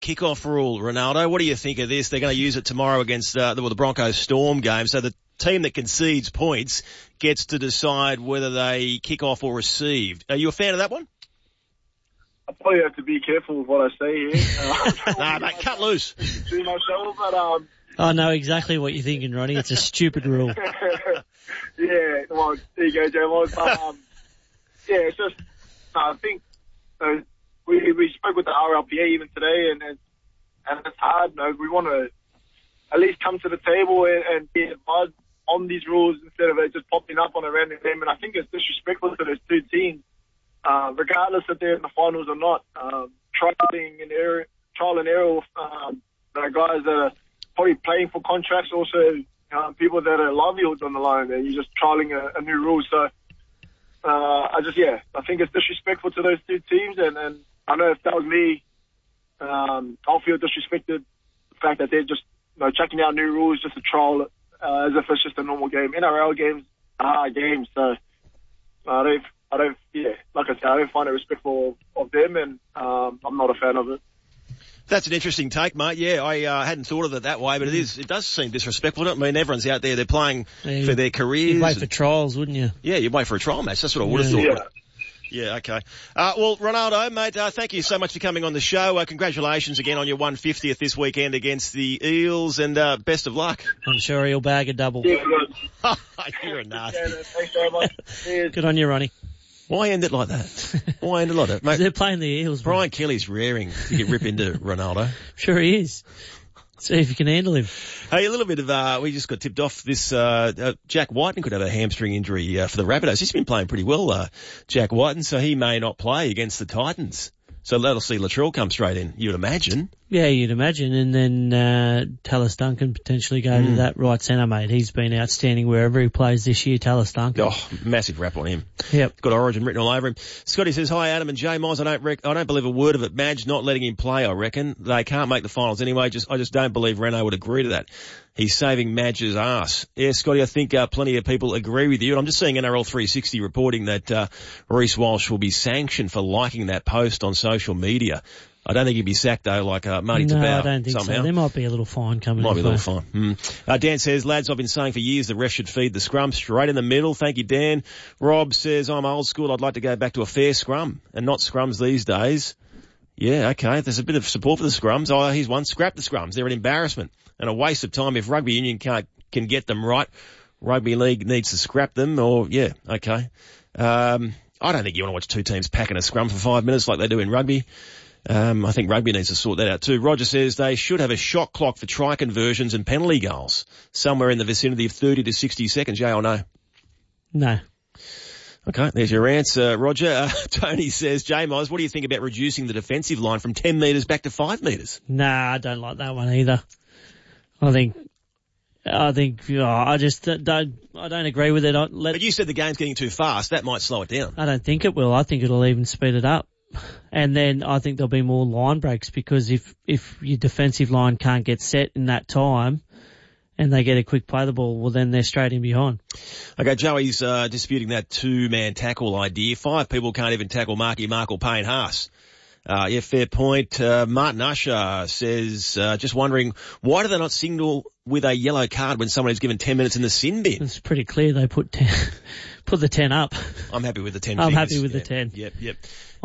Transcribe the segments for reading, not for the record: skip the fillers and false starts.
kickoff rule, Ronaldo. What do you think of this? They're going to use it tomorrow against the Broncos Storm game. So the team that concedes points gets to decide whether they kick off or receive. Are you a fan of that one? I probably have to be careful with what I say here. Nah, mate, cut loose. Do myself, but I know exactly what you're thinking, Ronnie. It's a stupid rule. Yeah, well, there you go, Joe. Yeah, it's just, I think we spoke with the RLPA even today, and it's hard. We want to at least come to the table and get advised on these rules instead of it just popping up on a random game. And I think it's disrespectful to those two teams, regardless if they're in the finals or not. Trial and error with guys that are probably playing for contracts, also people that are livelihoods on the line, and you're just trialing a new rule. So I think it's disrespectful to those two teams, and I know if that was me, I'll feel disrespected. The fact that they're just checking out new rules just to trial it as if it's just a normal game. NRL games are hard games, so I don't, like I said, I don't find it respectful of them, and I'm not a fan of it. That's an interesting take, mate. Yeah, I hadn't thought of it that way, but it does seem disrespectful. I mean, everyone's out there, they're playing for their careers. You'd wait for trials, wouldn't you? Yeah, you'd wait for a trial match. That's what I would have thought. Yeah, okay. Well, Ronaldo, mate, thank you so much for coming on the show. Congratulations again on your 150th this weekend against the Eels, and best of luck. I'm sure he'll bag a double. Yeah, You're a nasty. Thanks very much. Good on you, Ronnie. Why end it like that? Mate, they're playing the Eels. Brian Kelly's raring to get rip into Ronaldo. Sure he is. See if you can handle him. Hey, a little bit of, we just got tipped off this, Jack Whiten could have a hamstring injury, for the Rabbitohs. He's been playing pretty well, Jack Whiten, so he may not play against the Titans. So that'll see Latrell come straight in, you would imagine. Yeah, you'd imagine. And then Tallis Duncan potentially go to that right centre, mate. He's been outstanding wherever he plays this year, Tallis Duncan. Oh, massive rap on him. Yep. Got Origin written all over him. Scotty says, hi, Adam and J. Miles. I don't believe a word of it. Madge not letting him play, I reckon. They can't make the finals anyway. I just don't believe Renault would agree to that. He's saving Madge's ass. Yeah, Scotty, I think plenty of people agree with you. And I'm just seeing NRL 360 reporting that Reece Walsh will be sanctioned for liking that post on social media. I don't think he'd be sacked, though, like Marty Tabau. No, I don't think somehow. so. There might be a little fine coming. Might be a little fine. Dan says, lads, I've been saying for years the ref should feed the scrum straight in the middle. Thank you, Dan. Rob says, I'm old school. I'd like to go back to a fair scrum and not scrums these days. Yeah, okay. There's a bit of support for the scrums. Oh, here's one. Scrap the scrums. They're an embarrassment and a waste of time. If rugby union can get them right, rugby league needs to scrap them. Or yeah, okay. I don't think you want to watch two teams packing a scrum for 5 minutes like they do in rugby. I think rugby needs to sort that out too. Roger says they should have a shot clock for try conversions and penalty goals somewhere in the vicinity of 30 to 60 seconds. Yeah or no? No. Okay, there's your answer, Roger. Tony says, J-Miles, what do you think about reducing the defensive line from 10 metres back to 5 metres? Nah, I don't like that one either. I don't agree with it. But you said the game's getting too fast. That might slow it down. I don't think it will. I think it'll even speed it up. And then I think there'll be more line breaks because if your defensive line can't get set in that time and they get a quick play the ball, well then they're straight in behind. Okay, Joey's disputing that two-man tackle idea. 5 people can't even tackle Marky Mark or Payne Haas. Yeah, fair point. Martin Usher says, just wondering, why do they not signal with a yellow card when someone is given 10 minutes in the sin bin? It's pretty clear they put the 10 up. I'm happy with the 10 I'm figures. happy with the 10. Yep.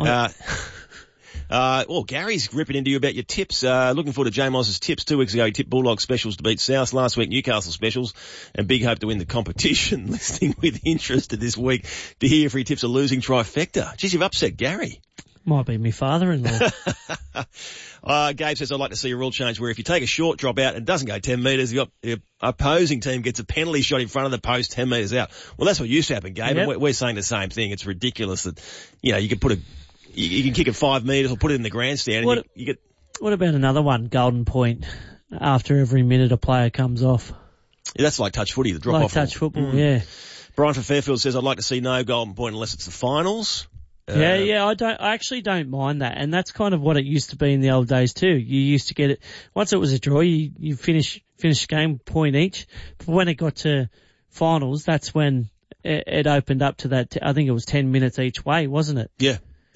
Well, Gary's ripping into you about your tips. Looking forward to J. Moss's tips. 2 weeks ago, he tipped Bulldogs specials to beat South. Last week, Newcastle specials. And big hope to win the competition. Listening with interest to this week to hear if he tips a losing trifecta. Geez, you've upset Gary. Might be my father-in-law. Gabe says, I'd like to see a rule change where if you take a short drop out and it doesn't go 10 metres, your opposing team gets a penalty shot in front of the post 10 metres out. Well, that's what used to happen, Gabe. Yep. And we're saying the same thing. It's ridiculous that, you can you can kick it 5 metres or put it in the grandstand and you get... What about another one, golden point, after every minute a player comes off? Yeah, that's like touch footy, the drop off. Like touch football, yeah. Brian from Fairfield says, I'd like to see no golden point unless it's the finals. I actually don't mind that. And that's kind of what it used to be in the old days too. You used to get it, once it was a draw, you finish game point each. But when it got to finals, that's when it opened up to that, I think it was 10 minutes each way, wasn't it? Yeah.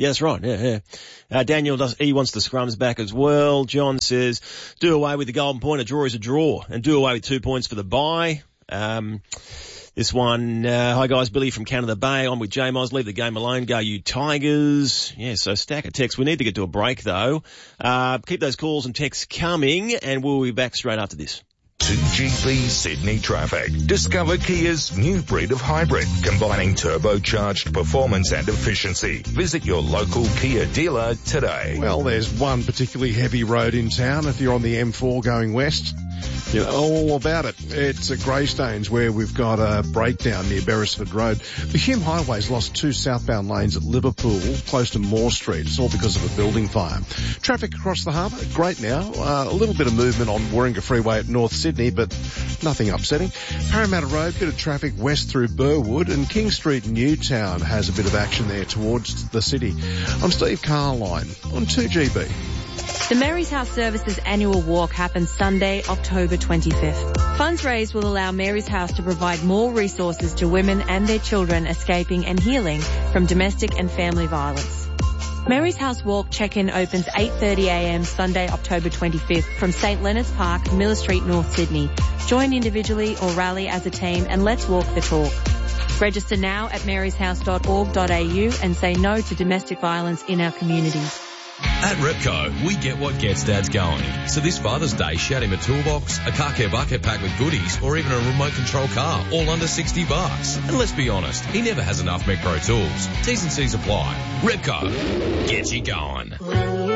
Yeah, that's right. Yeah. Daniel he wants the scrums back as well. John says, do away with the golden point. A draw is a draw, and do away with 2 points for the bye. This one, hi guys, Billy from Canada Bay. I'm with J-Moz. Leave the game alone. Go you Tigers. Yeah, so stack of texts. We need to get to a break though. Keep those calls and texts coming, and we'll be back straight after this. 2GB Sydney traffic. Discover Kia's new breed of hybrid, combining turbocharged performance and efficiency. Visit your local Kia dealer today. Well, there's one particularly heavy road in town. If you're on the M4 going west, you know all about it. It's at Greystones where we've got a breakdown near Beresford Road. The Hume Highway's lost 2 southbound lanes at Liverpool, close to Moore Street. It's all because of a building fire. Traffic across the harbour, great now. A little bit of movement on Warringah Freeway at North Sydney, but nothing upsetting. Parramatta Road, bit of traffic west through Burwood, and King Street Newtown has a bit of action there towards the city. I'm Steve Carline on 2GB. The Mary's House Services annual walk happens Sunday, October 25th. Funds raised will allow Mary's House to provide more resources to women and their children escaping and healing from domestic and family violence. Mary's House Walk check-in opens 8:30am Sunday, October 25th from St Leonard's Park, Miller Street, North Sydney. Join individually or rally as a team and let's walk the talk. Register now at maryshouse.org.au and say no to domestic violence in our community. At Repco, we get what gets dads going. So this Father's Day, shout him a toolbox, a car care bucket packed with goodies, or even a remote control car, all under $60. And let's be honest, he never has enough Metro tools. T's and C's apply. Repco, get you going.